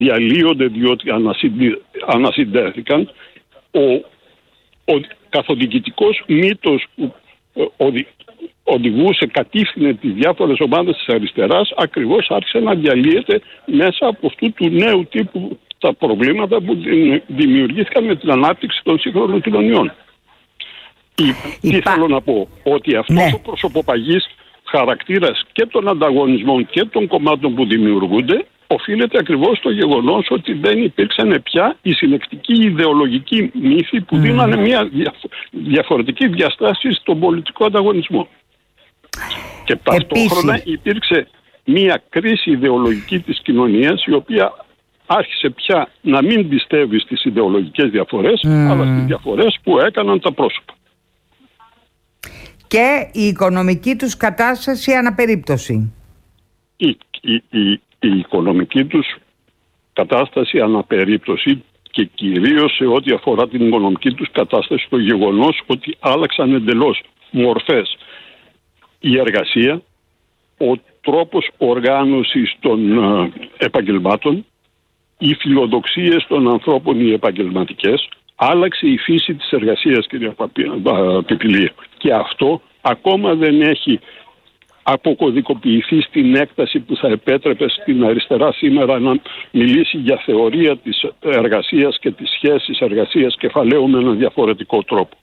διαλύονται διότι ανασυντέθηκαν. Ο καθοδικητικός μύτος που οδηγούσε, κατήφθηνε τις διάφορες ομάδες της αριστεράς, ακριβώς άρχισε να διαλύεται μέσα από αυτού του νέου τύπου τα προβλήματα που δημιουργήθηκαν με την ανάπτυξη των σύγχρονων κοινωνιών. Τι θέλω να πω, ότι αυτός ο προσωποπαγής χαρακτήρας και των ανταγωνισμών και των κομμάτων που δημιουργούνται οφείλεται ακριβώς στο γεγονός ότι δεν υπήρξαν πια οι συνεκτικοί ιδεολογικοί μύθοι που δίνανε μια διαφορετική διαστάση στον πολιτικό ανταγωνισμό. Και ταυτόχρονα υπήρξε μια κρίση ιδεολογική της κοινωνίας, η οποία άρχισε πια να μην πιστεύει στις ιδεολογικές διαφορές, αλλά στις διαφορές που έκαναν τα πρόσωπα. Και η οικονομική τους κατάσταση αναπερίπτωση. Η οικονομική τους κατάσταση αναπερίπτωση και κυρίως σε ό,τι αφορά την οικονομική τους κατάσταση, το γεγονός ότι άλλαξαν εντελώς μορφές η εργασία, ο τρόπος οργάνωσης των επαγγελμάτων, οι φιλοδοξίες των ανθρώπων οι επαγγελματικές, άλλαξε η φύση της εργασίας, κυρία Πιπηλία. Και αυτό ακόμα δεν έχει αποκωδικοποιηθεί στην έκταση που θα επέτρεπε στην αριστερά σήμερα να μιλήσει για θεωρία της εργασίας και της σχέσης εργασίας κεφαλαίου με έναν διαφορετικό τρόπο.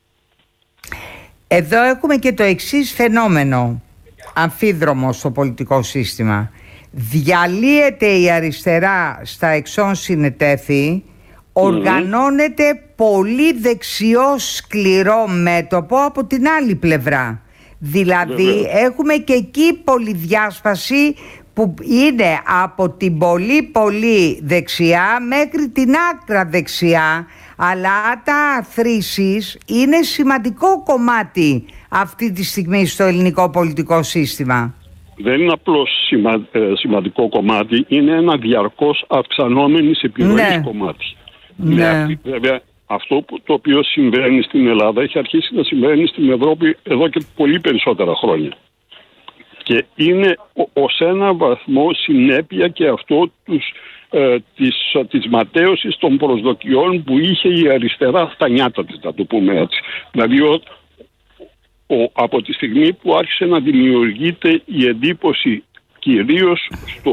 Εδώ έχουμε και το εξής φαινόμενο αμφίδρομο στο πολιτικό σύστημα. Διαλύεται η αριστερά στα εξών συνετέθη, οργανώνεται πολύ δεξιό σκληρό μέτωπο από την άλλη πλευρά. Δηλαδή έχουμε και εκεί πολυδιάσπαση που είναι από την πολύ δεξιά μέχρι την άκρα δεξιά, αλλά τα αθροίσεις είναι σημαντικό κομμάτι αυτή τη στιγμή στο ελληνικό πολιτικό σύστημα. Δεν είναι απλώς σημαντικό κομμάτι, είναι ένα διαρκώς αυξανόμενης επιρροής κομμάτι. Βέβαια, αυτό το οποίο συμβαίνει στην Ελλάδα έχει αρχίσει να συμβαίνει στην Ευρώπη εδώ και πολύ περισσότερα χρόνια. Και είναι ως ένα βαθμό συνέπεια και αυτό της ματαίωσης των προσδοκιών που είχε η αριστερά στα νιάτα της, να το πούμε έτσι. Δηλαδή από τη στιγμή που άρχισε να δημιουργείται η εντύπωση κυρίως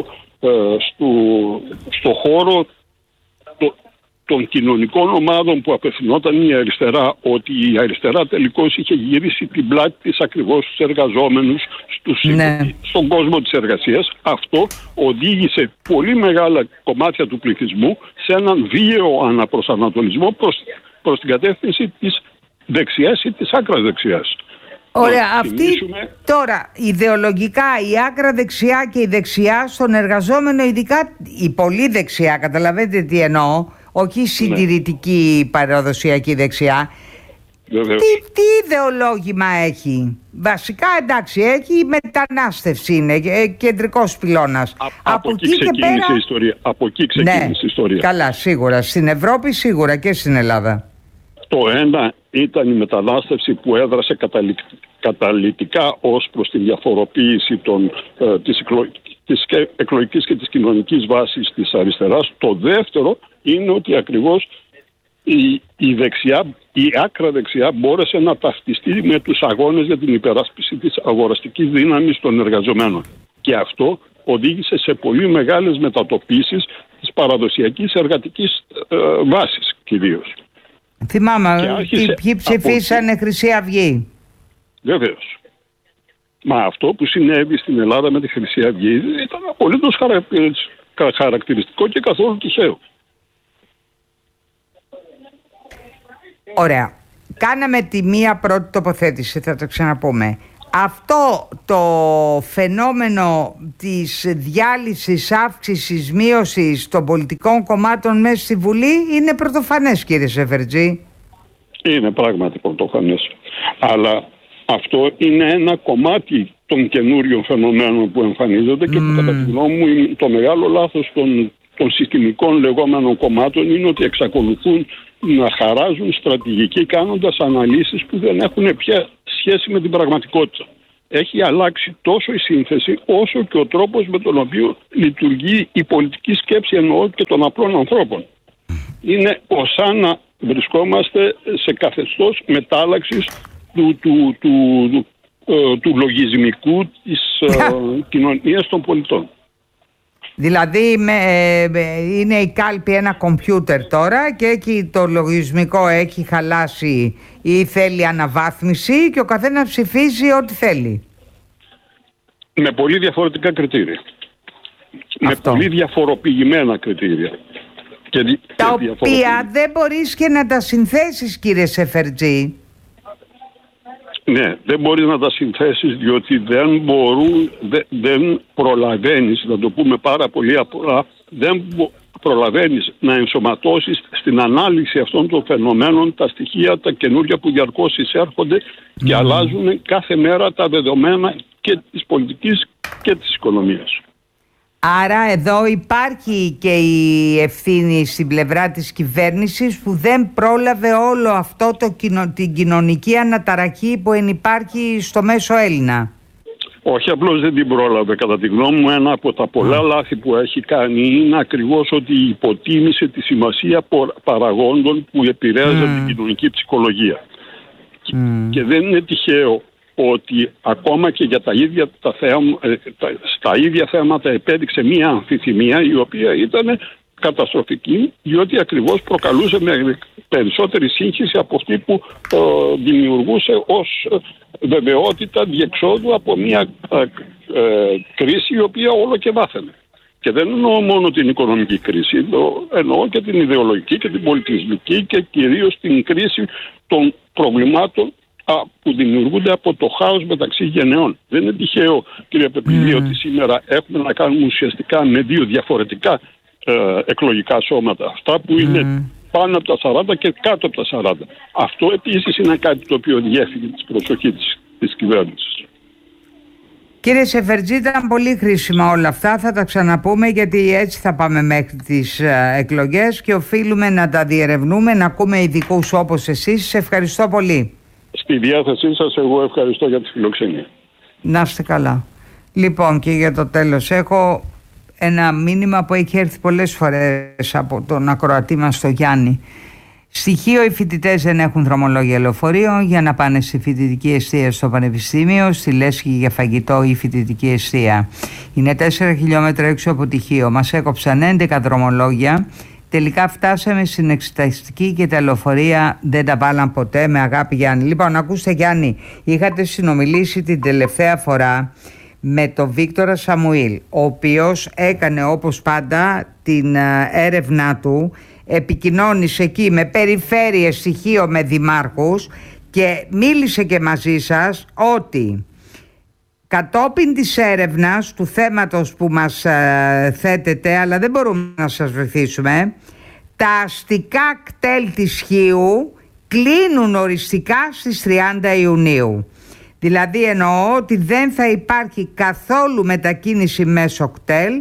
στο χώρο των κοινωνικών ομάδων που απευθυνόταν η αριστερά, ότι η αριστερά τελικώς είχε γυρίσει την πλάτη της ακριβώς στους εργαζόμενους, στον κόσμο της εργασίας. Αυτό οδήγησε πολύ μεγάλα κομμάτια του πληθυσμού σε έναν βίαιο αναπροσανατολισμό προς την κατεύθυνση της δεξιάς ή της άκρας δεξιάς. Ωραία, τώρα ιδεολογικά η άκρα δεξιά και η δεξιά στον εργαζόμενο, ειδικά η πολύ δεξιά, καταλαβαίνετε τι εννοώ, όχι η συντηρητική παραδοσιακή δεξιά. Τι ιδεολόγημα έχει? Βασικά εντάξει, έχει η μετανάστευση, είναι κεντρικός πυλώνας. Από εκεί ξεκίνησε η ιστορία. Από εκεί ξεκίνησε η ιστορία. Καλά, σίγουρα. Στην Ευρώπη σίγουρα και στην Ελλάδα. Το ένα ήταν η μετανάστευση που έδρασε καταλυτικά ως προς τη διαφοροποίηση της εκλογικής και της κοινωνικής βάσης της αριστεράς. Το δεύτερο είναι ότι ακριβώς η άκρα δεξιά μπόρεσε να ταυτιστεί με τους αγώνες για την υπεράσπιση της αγοραστικής δύναμης των εργαζομένων. Και αυτό οδήγησε σε πολύ μεγάλες μετατοπίσεις της παραδοσιακής εργατικής βάσης κυρίως. Θυμάμαι, ποιοι ψηφίσανε Χρυσή Αυγή. Βεβαίως. Μα αυτό που συνέβη στην Ελλάδα με τη Χρυσή Αυγή ήταν απολύτως χαρακτηριστικό και καθόλου τυχαίο. Ωραία. Κάναμε τη μία πρώτη τοποθέτηση, θα το ξαναπούμε. Αυτό το φαινόμενο της διάλυσης, αύξησης, μείωσης των πολιτικών κομμάτων μέσα στη Βουλή είναι πρωτοφανές, κύριε Σεφερτζή. Είναι πράγματι πρωτοφανές. Αλλά αυτό είναι ένα κομμάτι των καινούριων φαινομένων που εμφανίζονται και που κατά τη γνώμη μου το μεγάλο λάθος των συστημικών λεγόμενων κομμάτων είναι ότι εξακολουθούν να χαράζουν στρατηγική κάνοντας αναλύσεις που δεν έχουν πια σχέση με την πραγματικότητα. έχει αλλάξει τόσο η σύνθεση όσο και ο τρόπος με τον οποίο λειτουργεί η πολιτική σκέψη, εννοώ και των απλών ανθρώπων. Είναι σαν να βρισκόμαστε σε καθεστώς μετάλλαξης του λογισμικού της κοινωνίας των πολιτών. Δηλαδή είναι η κάλπη ένα κομπιούτερ τώρα και εκεί το λογισμικό έχει χαλάσει ή θέλει αναβάθμιση και ο καθένας ψηφίζει ό,τι θέλει. Με πολύ διαφορετικά κριτήρια. Αυτό. Με πολύ διαφοροποιημένα κριτήρια. Τα οποία δεν μπορείς και να τα συνθέσεις, κύριε Σεφερτζή. Ναι, δεν μπορείς να τα συνθέσεις, διότι δεν προλαβαίνεις, να το πούμε πάρα πολύ απλά, δεν προλαβαίνεις να ενσωματώσεις στην ανάλυση αυτών των φαινομένων τα στοιχεία, τα καινούργια που διαρκώς εισέρχονται και αλλάζουν κάθε μέρα τα δεδομένα και της πολιτικής και της οικονομίας. Άρα εδώ υπάρχει και η ευθύνη στην πλευρά της κυβέρνησης που δεν πρόλαβε όλο αυτό την κοινωνική αναταραχή που ενυπάρχει στο μέσο Έλληνα. Όχι, απλώς δεν την πρόλαβε. Κατά τη γνώμη μου, ένα από τα πολλά λάθη που έχει κάνει είναι ακριβώς ότι υποτίμησε τη σημασία παραγόντων που επηρέαζαν την κοινωνική ψυχολογία. Και δεν είναι τυχαίο ότι ακόμα και για στα ίδια θέματα επέδειξε μία αμφιθυμία η οποία ήταν καταστροφική, διότι ακριβώς προκαλούσε με περισσότερη σύγχυση από αυτή που δημιουργούσε ως βεβαιότητα διεξόδου από μία κρίση η οποία όλο και βάθαινε. Και δεν εννοώ μόνο την οικονομική κρίση, εννοώ και την ιδεολογική και την πολιτισμική και κυρίως την κρίση των προβλημάτων που δημιουργούνται από το χάος μεταξύ γενεών. Δεν είναι τυχαίο, κύριε Πεπιλή, ότι σήμερα έχουμε να κάνουμε ουσιαστικά με δύο διαφορετικά εκλογικά σώματα. Αυτά που είναι πάνω από τα 40 και κάτω από τα 40. Αυτό επίσης είναι κάτι το οποίο διέφυγε της προσοχής της κυβέρνησης. Κύριε Σεφερτζή, ήταν πολύ χρήσιμα όλα αυτά. Θα τα ξαναπούμε, γιατί έτσι θα πάμε μέχρι τις εκλογές και οφείλουμε να τα διερευνούμε, να ακούμε ειδικούς όπως εσείς. Σε ευχαριστώ πολύ. Στη διάθεσή σας, εγώ ευχαριστώ για τη φιλοξενία. Να είστε καλά. Λοιπόν, και για το τέλος έχω ένα μήνυμα που έχει έρθει πολλές φορές από τον ακροατή μας τον Γιάννη. Στοιχείο: οι φοιτητές δεν έχουν δρομολόγια λεωφορείο για να πάνε στη φοιτητική εστία στο πανεπιστήμιο, στη Λέσχη για φαγητό ή φοιτητική εστία. Είναι 4 χιλιόμετρα έξω από τυχείο. Μας έκοψαν 11 δρομολόγια. Τελικά φτάσαμε στην εξεταστική και τα λεωφορεία δεν τα βάλαν ποτέ. Με αγάπη, Γιάννη. Λοιπόν, ακούστε, Γιάννη, είχατε συνομιλήσει την τελευταία φορά με τον Βίκτορα Σαμουήλ, ο οποίος έκανε όπως πάντα την έρευνά του, επικοινώνησε εκεί με περιφέρειες, στοιχείο, με δημάρχους και μίλησε και μαζί σας ότι κατόπιν της έρευνας του θέματος που μας θέτεται, αλλά δεν μπορούμε να σας βοηθήσουμε, τα αστικά κτέλ της Χίου κλείνουν οριστικά στις 30 Ιουνίου. Δηλαδή εννοώ ότι δεν θα υπάρχει καθόλου μετακίνηση μέσω κτέλ.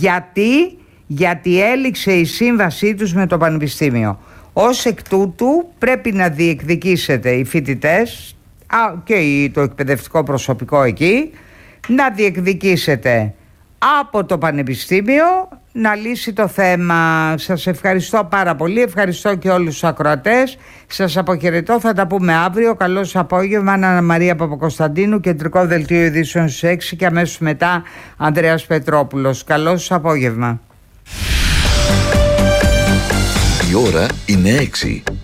Γιατί έληξε η σύμβασή τους με το Πανεπιστήμιο. Ως εκ τούτου πρέπει να διεκδικήσετε οι φοιτητές και το εκπαιδευτικό προσωπικό εκεί, να διεκδικήσετε από το Πανεπιστήμιο να λύσει το θέμα. Σας ευχαριστώ πάρα πολύ. Ευχαριστώ και όλους τους ακροατές. Σας αποχαιρετώ. Θα τα πούμε αύριο. Καλό σας απόγευμα. Αννα Μαρία Παπακοσταντίνου, κεντρικό δελτίο ειδήσεων στις 6 και αμέσως μετά Ανδρέας Πετρόπουλος. Καλό σας απόγευμα. Η ώρα είναι 6.